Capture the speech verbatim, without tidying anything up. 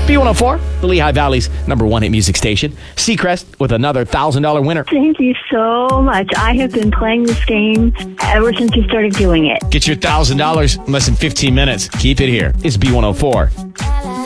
B one oh four, the Lehigh Valley's number one hit music station. Seacrest with another one thousand dollars winner. Thank you so much. I have been playing this game ever since you started doing it. Get your one thousand dollars in less than fifteen minutes. Keep it here. It's B one oh four.